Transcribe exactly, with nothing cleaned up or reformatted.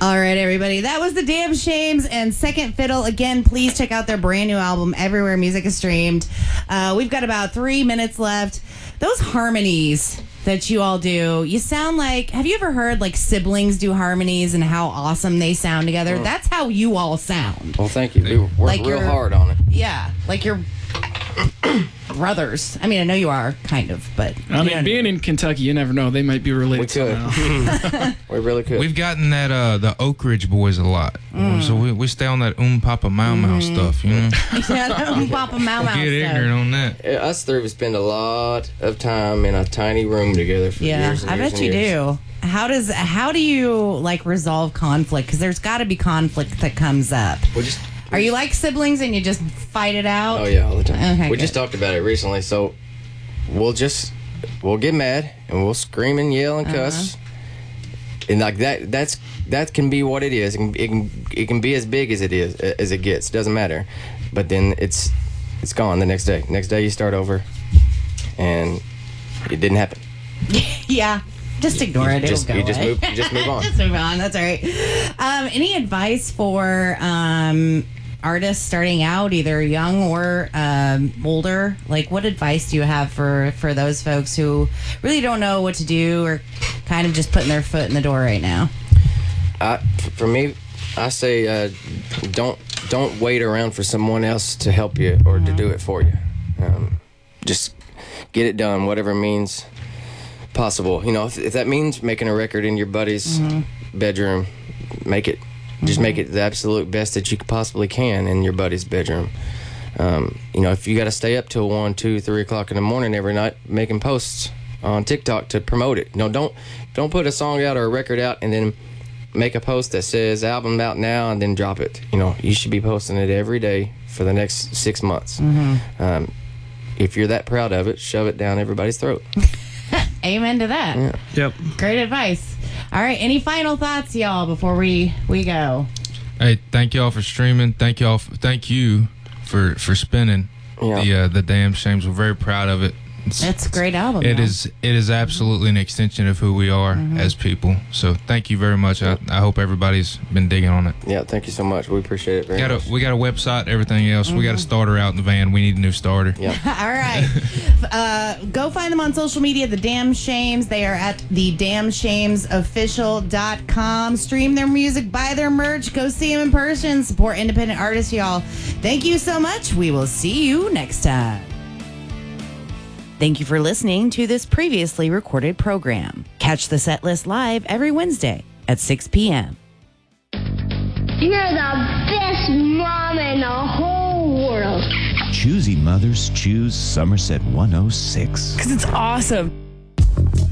All right, everybody. That was the Damn Shames and Second Fiddle. Again, please check out their brand new album, Everywhere Music is Streamed. Uh, we've got about three minutes left. Those harmonies that you all do, you sound like, have you ever heard like siblings do harmonies and how awesome they sound together? Mm. That's how you all sound. Well, thank you. We work like real hard on it. Yeah, like you're brothers. I mean, I know you are, kind of, but... I mean, being in Kentucky, you never know. They might be related we could. somehow. We really could. We've gotten that, uh, the Oak Ridge boys a lot. Mm. So we, we stay on that Um Papa Mau Mau mm. stuff, you know? Yeah, that Um Papa Mau Mau Get stuff. ignorant on that. Yeah, us three, we spend a lot of time in a tiny room together for yeah, years and I years bet and you years. do. How does how do you like resolve conflict? Because there's got to be conflict that comes up. We just... Are you like siblings and you just fight it out? Oh, yeah, all the time. Okay, we good. just talked about it recently, so we'll just, we'll get mad, and we'll scream and yell and cuss. Uh-huh. And like that, that's, that can be what it is. It can, it can, it can be as big as it is, as it gets. Doesn't matter. But then it's, it's gone the next day. Next day you start over, and it didn't happen. Yeah. Just ignore it. It'll Just, go you just away. move, you just move on. Just move on. That's all right. Um, any advice for um, artists starting out, either young or um, older? Like, what advice do you have for, for those folks who really don't know what to do or kind of just putting their foot in the door right now? I, for me, I say uh, don't don't wait around for someone else to help you or mm-hmm. to do it for you. Um, just get it done, whatever it means possible. You know, if, if that means making a record in your buddy's mm-hmm. bedroom, make it. Just mm-hmm. make it the absolute best that you possibly can in your buddy's bedroom. Um, you know, if you got to stay up till one, two, three o'clock in the morning every night making posts on TikTok to promote it. You know, don't don't put a song out or a record out and then make a post that says album out now and then drop it. You know, you should be posting it every day for the next six months. Mm-hmm. Um, if you're that proud of it, shove it down everybody's throat. Amen to that. Yeah. Yep. Great advice. All right, any final thoughts, y'all, before we, we go? Hey, thank y'all for streaming. Thank y'all. For, thank you for for spinning yeah. the uh, the Damn Shames. We're very proud of it. It's, It's a great album. It though. is. It is absolutely an extension of who we are mm-hmm. as people. So thank you very much. I, I hope everybody's been digging on it. Yeah, thank you so much. We appreciate it very we got much. A, we got a website, everything else. Mm-hmm. We got a starter out in the van. We need a new starter. Yeah. All right. uh, go find them on social media, The Damn Shames. They are at the damn shames official dot com. Stream their music, buy their merch, go see them in person, support independent artists, y'all. Thank you so much. We will see you next time. Thank you for listening to this previously recorded program. Catch the set list live every Wednesday at six p.m. You're the best mom in the whole world. Choosy mothers choose Somerset one oh six. Because it's awesome.